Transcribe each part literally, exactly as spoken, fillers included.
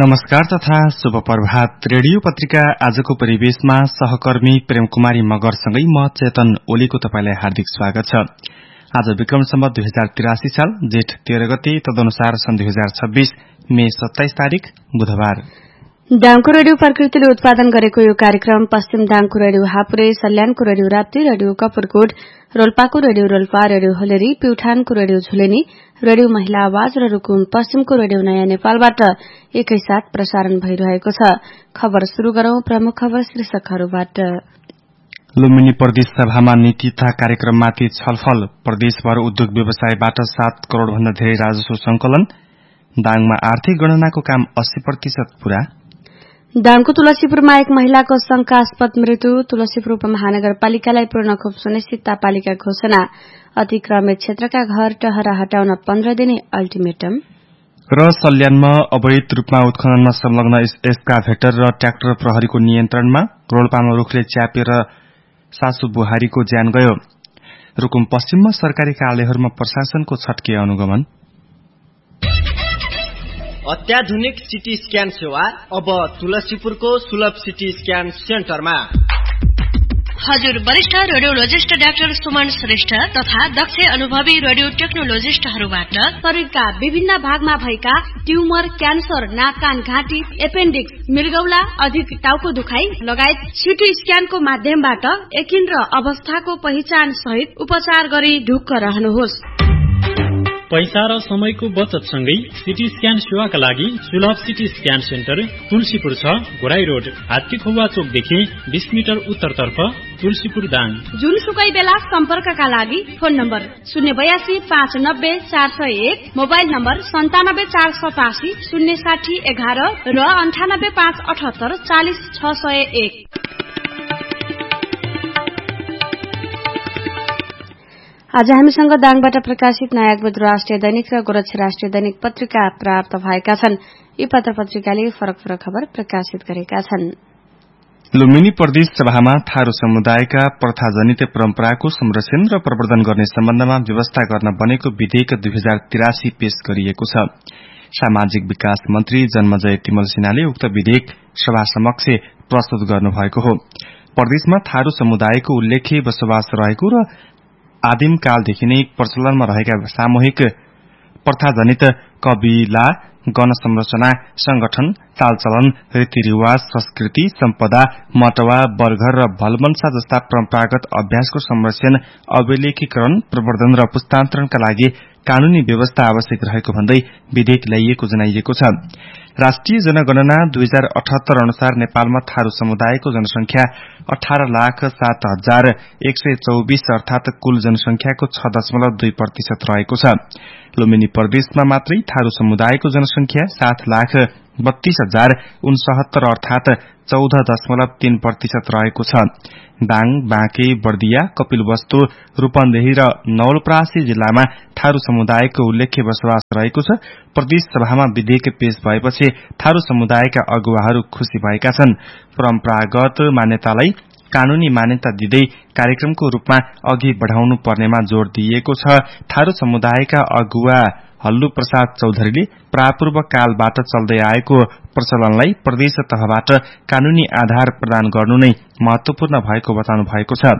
नमस्कार तथा शुभ प्रभात। रेडियो पत्रिका आजको परिवेशमा सहकर्मी प्रेमकुमारी मगरसँगै म चेतन ओलीको तपाईलाई हार्दिक स्वागत छ। आज विक्रम सम्वत दुई हजार तिरासी साल जेठ तेह्र गते तदनुसार सन् दुई हजार छब्बीस मे सत्ताइस तारिक बुधबार। दाङको रेडियो प्रकृतिले उत्पादन गरेको यो कार्यक्रम पश्चिम दाङको radio Hapure, सल्यानको radio Rapti, radio Kapurkot, रोल्पाको radio Rolpa, radio होलेरी, प्युठानको रेडियो झुलेनी, रेडियो महिला आवाज र रुकुम पश्चिमको रेडियो नयाँ नेपालबाट एकैसाथ प्रसारण भइरहेको छ। खबर शुरू गरौं प्रमुख खबर शीर्षकहरूबाट। लुम्बिनी प्रदेश सभामा नीति तथा कार्यक्रममाथि छलफल। प्रदेशभर उद्योग व्यवसायबाट सात करोड़ भन्दा धेरै राजस्व संकलन। दाङमा आर्थिक गणनाको काम अस्सी प्रतिशत पूरा। दाङको तुलसीपुरमा एक महिलाको शंकास्पद मृत्यु। तुलसीपुर उपमहानगरपालिकालाई पूर्ण खोप सुनिश्चितता पालिका घोषणा। अतिक्रमित क्षेत्रका घर टहरा हटाउन पन्ध्र दिने अल्टिमेटम। र सल्यानमा अवैध रूपमा उत्खननमा संलग्न एस्काभेटर र ट्र्याक्टर प्रहरीको नियन्त्रणमा। रोल्पामा रुखले च्यापेर सासु बुहारीको ज्यान गयो। रुकुम पश्चिममा सरकारी कार्यालयहरूमा प्रशासनको छट्के अनुगमन। अत्याधुनिक सिटी स्क्यान सेवा अब तुलसीपुरको सुलभ सिटी स्क्यान सेन्टरमा। हजुर वरिष्ठ रेडियोलोजिस्ट डाक्टर सुमन श्रेष्ठ तथा दक्ष अनुभवी रेडियो टेक्नोलोजिस्टहरूबाट शरीरका विभिन्न भागमा भएका ट्युमर, क्यान्सर, नाक कान घाँटी, एपेन्डिक्स, मृगौला, अधिक टाउको दुखाइ लगायत सिटी स्क्यानको माध्यमबाट यकिन र अवस्थाको पहिचान सहित उपचार गरी ढुक्क रहनुहोस्। पैसा र समयको बचत सँगै सिटी स्क्यान सेवाका लागि सुलभ सिटी स्क्यान सेन्टर तुलसीपुर छ, घोराई रोड, हात्तीखौवा चोकदेखि बीस मिटर उत्तरतर्फ, तुलसीपुर दाङ। जुनसुकै बेला सम्पर्कका लागि फोन नम्बर शून्य बयासी पाँच नब्बे चार सय एक, मोबाइल नम्बर सन्तानब्बे चार सतासी शून्य साठी एघार र अन्ठानब्बे पाँच अठहत्तर चालिस छ सय एक। आज हामीसँग दाङबाट प्रकाशित नयाँ बुध राष्ट्रिय दैनिक र गोरक्ष राष्ट्रिय दैनिक पत्रिका प्राप्त भएका छन्। यी पत्र पत्रिकाले फरक फरक खबर प्रकाशित गरेका छन्। लुम्बिनी प्रदेश सभामा थारू समुदायका प्रथाजनित परम्पराको संरक्षण र प्रवर्धन गर्ने सम्बन्धमा व्यवस्था गर्न बनेको विधेयक दुई हजार तिरासी पेश गरिएको छ। सामाजिक विकास मन्त्री जन्मजय तिमल सिन्हाले उक्त विधेयक सभा समक्ष प्रस्तुत गर्नुभएको हो। प्रदेशमा थारू समुदायको उल्लेख्य बसोबास रहेको र आदिम कालदेखि नै प्रचलनमा रहेका सामूहिक प्रथाजनित कबिला, गण संरचना, संगठन, चालचलन, रीतिरिवाज, संस्कृति, सम्पदा, मटवा, बर्घर र भलमनसा जस्ता परम्परागत अभ्यासको संरक्षण, अभिलेखीकरण, प्रवर्धन र पुस्तान्तरणका लागि कानूनी व्यवस्था आवश्यक रहेको भन्दै विधेयक ल्याइएको जनाइएको छ। राष्ट्रिय जनगणना दुई हजार अठहत्तर अनुसार नेपालमा थारू समुदायको जनसंख्या अठारह लाख सात हजार एक सय चौबीस अर्थात कुल जनसंख्याको छ दशमलव दुई प्रतिशत रहेको छ। लुम्बिनी प्रदेशमा मात्रै थारू समुदायको जनसंख्या सात लाख बत्तीस हजार उनसत्तर अर्थात चौध दशमलव तीन प्रतिशत रहेको छ। दाङ, बाँके, बर्दिया, कपिलवस्तु, रूपन्देही र नवलपरासी जिल्लामा थारू समुदायको उल्लेख्य बसोबास रहेको छ। प्रदेश सभामा विधेयक पेश भएपछि थारू समुदायका अगुवाहरू खुशी भएका छन्। परम्परागत मान्यतालाई कानूनी मान्यता दिँदै कार्यक्रमको रूपमा अघि बढ़ाउनु पर्नेमा जोड़ दिइएको छ। थारू समुदायका अगुवा हल्लु प्रसाद चौधरीले प्रापूर्व कालबाट चल्दै आएको प्रचलनलाई प्रदेश तहबाट कानूनी आधार प्रदान गर्नु नै महत्वपूर्ण भएको बताउनु भएको छ।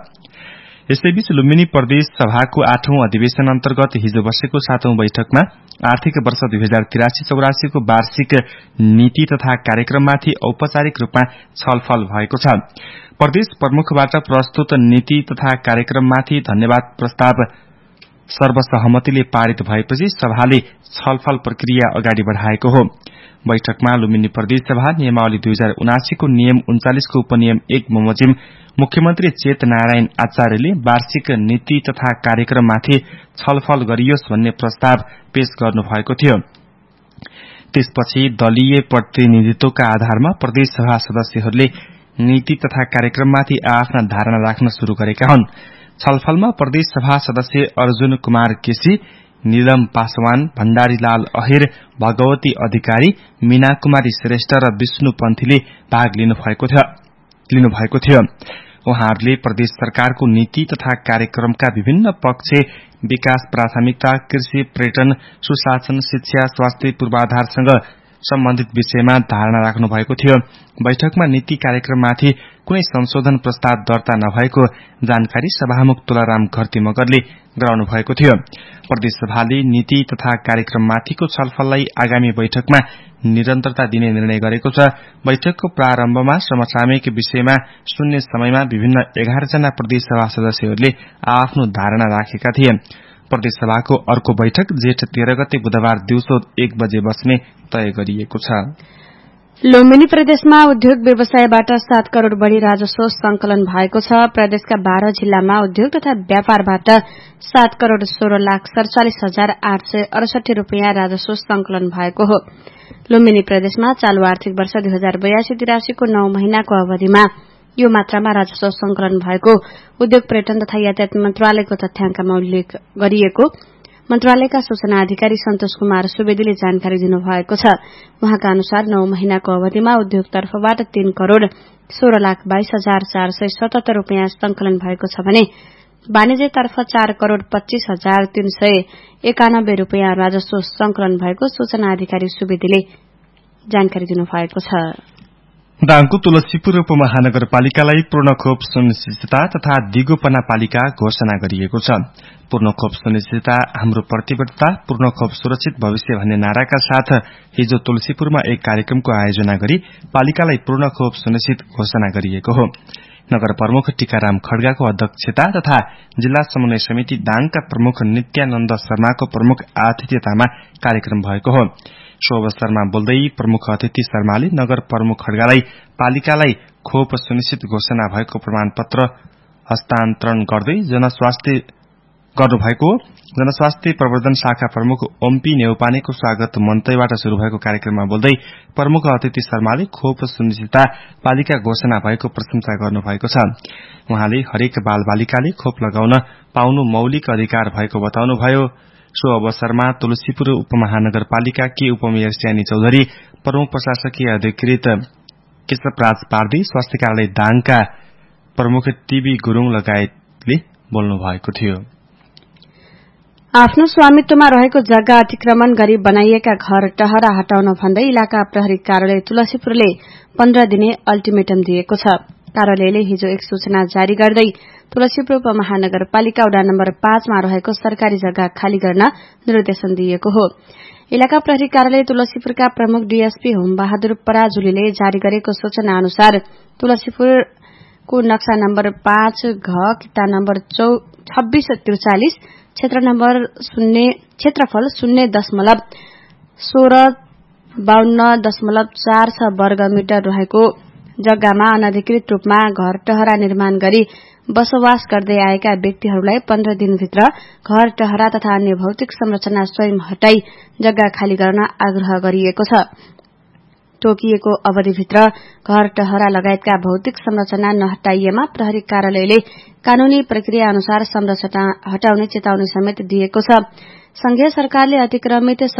यसैबीच लुम्बिनी प्रदेश सभाको आठौं अधिवेशन अन्तर्गत हिजो बसेको सातौं बैठकमा आर्थिक वर्ष दुई हजार तिरासी चौरासी को वार्षिक नीति तथा कार्यक्रममाथि औपचारिक रूपमा छलफल भएको छ। प्रदेश प्रमुखबाट प्रस्तुत नीति तथा कार्यक्रममाथि धन्यवाद प्रस्ताव सर्वसहमतिले पारित भएपछि सभाले छलफल प्रक्रिया अगाडि बढ़ाएको हो। बैठकमा लुम्बिनी प्रदेश सभा नियमावली दुई हजार उनासी को नियम उन्चालिस को उपनियम एक बमोजिम मुख्यमन्त्री चेत नारायण आचार्यले वार्षिक नीति तथा कार्यक्रममाथि छलफल गरियोस् भन्ने प्रस्ताव पेश गर्नुभएको थियो। त्यसपछि दलीय प्रतिनिधित्वका आधारमा प्रदेश सभा सदस्यहरूले नीति तथा कार्यक्रममाथि आफ्ना धारणा राख्न शुरू गरेका हुन्। छलफलमा प्रदेश सभा सदस्य अर्जुन कुमार केसी, नीलम पासवान, भण्डारीलाल अहिर, भगवती अधिकारी, मीना कुमारी श्रेष्ठ र विष्णु पन्थीले भाग लिनुभएको थियो। उहाँहरूले प्रदेश सरकारको नीति तथा कार्यक्रमका विभिन्न पक्ष, विकास प्राथमिकता, कृषि, पर्यटन, सुशासन, शिक्षा, स्वास्थ्य, पूर्वाधारसँग सम्बन्धित विषयमा धारणा राख्नु भएको थियो। बैठकमा नीति कार्यक्रममाथि कुनै संशोधन प्रस्ताव दर्ता नभएको जानकारी सभामुख तुलाराम घरती मगरले गराउनु भएको थियो। प्रदेशसभाले नीति तथा कार्यक्रममाथिको छलफललाई आगामी बैठकमा निरन्तरता दिने निर्णय गरेको छ। बैठकको प्रारम्भमा समसामयिक विषयमा शून्य समयमा विभिन्न एघार जना प्रदेशसभा सदस्यहरूले आफ्नो धारणा राखेका थिए। प्रदेशसभाको अर्को बैठक जेठ तेह्र गते बुधबार दिउँसो एक बजे बस्ने तय गरिएको छ। लुम्बिनी प्रदेशमा उद्योग व्यवसायबाट सात करोड़ बढ़ी राजस्व संकलन भएको छ। प्रदेशका बाह्र जिल्लामा उद्योग तथा व्यापारबाट सात करोड़ सोह्र लाख सड़चालिस हजार आठ सय अडसठी रूपियाँ राजस्व संकलन भएको हो। लुम्बिनी प्रदेशमा चालू आर्थिक वर्ष दुई हजार बयासी तिरासीको नौ महिनाको अवधिमा यो मात्रामा राजस्व संकलन भएको उद्योग पर्यटन तथा यातायात मन्त्रालयको तथ्याङ्कमा उल्लेख गरिएको मन्त्रालयका सूचना अधिकारी सन्तोष कुमार सुवेदीले जानकारी दिनुभएको छ। उहाँका अनुसार नौ महिनाको अवधिमा उद्योग तर्फबाट तीन करोड़ सोह्र लाख बाइस हजार चार सय सतहत्तर रूपियाँ संकलन भएको छ भने वाणिज्यतर्फ चार करोड़ पच्चीस हजार तीन सय एकानब्बे रूपियाँ राजस्व संकलन भएको सूचना अधिकारी सुवेदीले जानकारी दिनुभएको छ। दाङको तुलसीपुर उपमहानगरपालिकालाई पूर्ण खोप सुनिश्चितता तथा दिगोपना पालिका घोषणा गरिएको छ। पूर्ण खोप सुनिश्चितता हाम्रो प्रतिबद्धता, पूर्ण खोप सुरक्षित भविष्य भन्ने नाराका साथ हिजो तुलसीपुरमा एक कार्यक्रमको आयोजना गरी पालिकालाई पूर्ण खोप सुनिश्चित घोषणा गरिएको हो। नगर प्रमुख टीकाराम खड्गाको अध्यक्षता तथा जिल्ला समन्वय समिति दाङका प्रमुख नित्यानन्द शर्माको प्रमुख आतिथ्यतामा कार्यक्रम भएको हो। सो अवसरमा बोल्दै प्रमुख अतिथि शर्माले नगर प्रमुख खड्गालाई पालिकालाई खोप सुनिश्चित घोषणा भएको प्रमाणपत्र हस्तान्तरण गर्दै जनस्वास्थ्य गर्नुभएको जनस्वास्थ्य प्रवर्धन शाखा प्रमुख ओम्पी नेउपानेको स्वागत मन्तव्यबाट शुरू भएको कार्यक्रममा बोल्दै प्रमुख अतिथि शर्माले खोप सुनिश्चितता पालिका घोषणा भएको प्रशंसा गर्नुभएको छ। उहाँले हरेक बालबालिकाले खोप लगाउन पाउनु मौलिक अधिकार भएको बताउनुभयो। सो अवसरमा तुलसीपुर उपमहानगरपालिका के उपमेयर स्यानी चौधरी, प्रमुख प्रशासकीय अधिकृत केशवराज पार्दी, स्वास्थ्य कार्यालय दाङका प्रमुख टीबी गुरूङ लगायतले बोल्नु भएको थियो। आफ्नो स्वामित्वमा रहेको जग्गा अतिक्रमण गरी बनाइएका घर टहरा हटाउन भन्दै इलाका प्रहरी कार्यालय तुलसीपुरले पन्ध्र दिने अल्टिमेटम दिएको छ। कार्यालयले हिजो एक सूचना जारी गर्दै तुलसीपुर उपमहानगरपालिका वडा नम्बर पाँचमा रहेको सरकारी जग्गा खाली गर्न निर्देशन दिएको हो। इलाका प्रहरी कार्यालय तुलसीपुरका प्रमुख डीएसपी होम बहादुर पराजुलीले जारी गरेको सूचना अनुसार तुलसीपुरको नक्सा नम्बर पाँच घ किता नम्बर छब्बीस त्रिचालिस क्षेत्र नम्बर शून्य क्षेत्रफल शून्य दशमलव सोह्र बाहन्न दशमलव चार छ वर्ग मिटर रहेको जग्गामा अनधिकृत रूपमा घर टहरा निर्माण गरी बसोबास गर्दै आएका व्यक्तिहरूलाई पन्ध्र दिनभित्र घर टहरा तथा अन्य भौतिक संरचना स्वयं हटाई जग्गा खाली गर्न आग्रह गरिएको छ। तोकिएको अवधिभित्र घर टहरा लगायतका भौतिक संरचना नहटाइएमा प्रहरी कार्यालयले कानूनी प्रक्रिया अनुसार संरचना हटाउने चेतावनी समेत दिएको छ। संघीय सरकारले अतिक्रमित